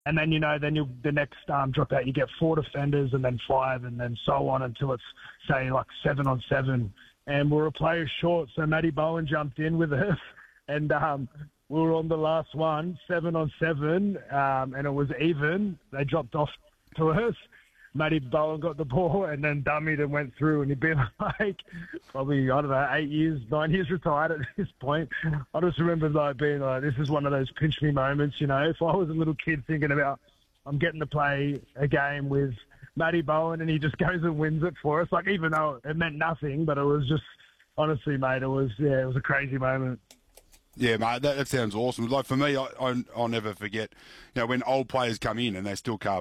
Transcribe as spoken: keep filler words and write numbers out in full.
And then, you know, then you the next um, drop out, you get four defenders and then five and then so on until it's, say, like seven on seven. And we were a player short, so Matty Bowen jumped in with us. And um, we were on the last one, seven on seven, um, and it was even. They dropped off to us. Matty Bowen got the ball and then dummied and went through. And he'd been like, probably, I don't know, eight years, nine years retired at this point. I just remember like being like, this is one of those pinch me moments, you know. If I was a little kid thinking about, I'm getting to play a game with Matty Bowen and he just goes and wins it for us. Like, even though it meant nothing, but it was just, honestly, mate, it was, yeah, it was a crazy moment. Yeah, mate, that, that sounds awesome. Like for me, I, I, I'll never forget, you know, when old players come in and they still carve